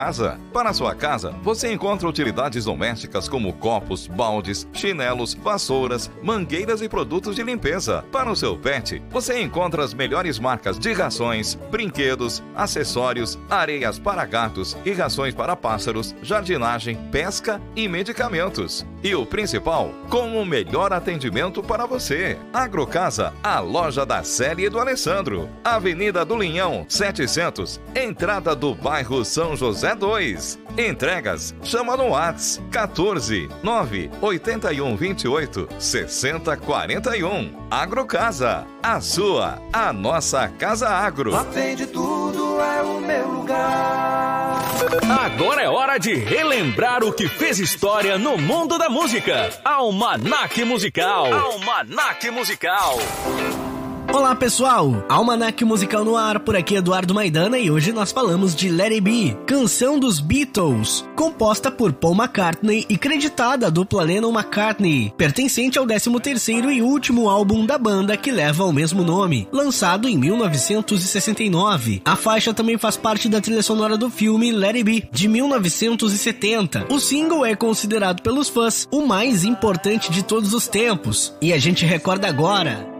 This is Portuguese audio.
Para sua casa, você encontra utilidades domésticas como copos, baldes, chinelos, vassouras, mangueiras e produtos de limpeza. Para o seu pet, você encontra as melhores marcas de rações, brinquedos, acessórios, areias para gatos e rações para pássaros, jardinagem, pesca e medicamentos. E o principal, com o melhor atendimento para você. Agrocasa, a loja da Célia e do Alessandro. Avenida do Linhão, 700, entrada do bairro São José 2. Entregas, chama no WhatsApp 14 981 28 60 41. Agrocasa, a nossa Casa Agro. Lá vende tudo, é o meu lugar. Agora é hora de relembrar o que fez história no mundo da música. Almanaque Musical. Almanaque Musical. Olá pessoal, Almanaque Musical no ar, por aqui Eduardo Maidana e hoje nós falamos de Let It Be, canção dos Beatles, composta por Paul McCartney e creditada à dupla Lennon-McCartney, pertencente ao 13º e último álbum da banda que leva o mesmo nome, lançado em 1969. A faixa também faz parte da trilha sonora do filme Let It Be, de 1970. O single é considerado pelos fãs o mais importante de todos os tempos, e a gente recorda agora.